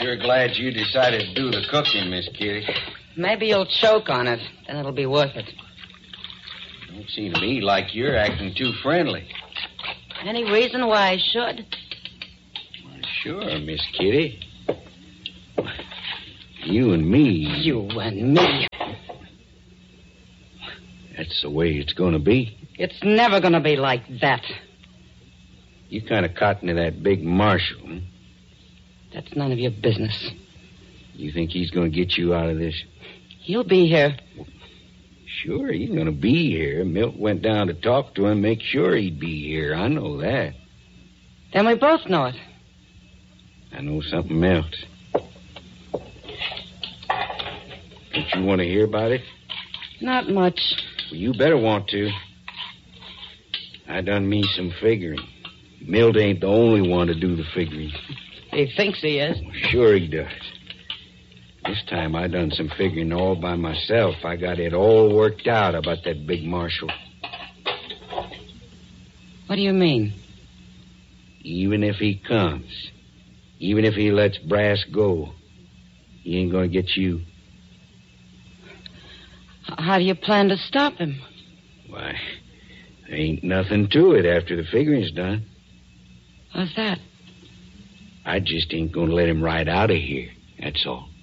Sure glad you decided to do the cooking, Miss Kitty. Maybe you'll choke on it, then it'll be worth it. Don't seem to me like you're acting too friendly. Any reason why I should? Well, sure, Miss Kitty. You and me. You and me. That's the way it's going to be. It's never going to be like that. You kind of cotton to that big Marshal, huh? That's none of your business. You think he's going to get you out of this? He'll be here. Sure, he's going to be here. Milt went down to talk to him, make sure he'd be here. I know that. Then we both know it. I know something else. Don't you want to hear about it? Not much. Well, you better want to. I done me some figuring. Milt ain't the only one to do the figuring. He thinks he is. Well, sure he does. This time I done some figuring all by myself. I got it all worked out about that big Marshal. What do you mean? Even if he comes, even if he lets Brass go, he ain't gonna get you. How do you plan to stop him? Why, there ain't nothing to it after the figuring's done. How's that? I just ain't gonna let him ride out of here, that's all.